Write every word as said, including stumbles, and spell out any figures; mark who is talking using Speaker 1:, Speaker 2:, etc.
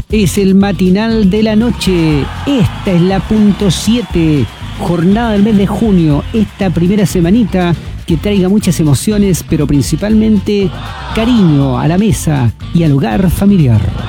Speaker 1: Es el matinal de la noche. Esta es la punto siete, jornada del mes de junio. Esta primera semanita que traiga muchas emociones, pero principalmente cariño a la mesa y al hogar familiar.